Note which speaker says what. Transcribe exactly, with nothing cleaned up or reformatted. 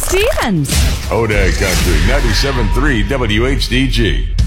Speaker 1: Stevens.
Speaker 2: Oda Country ninety-seven point three W H D G.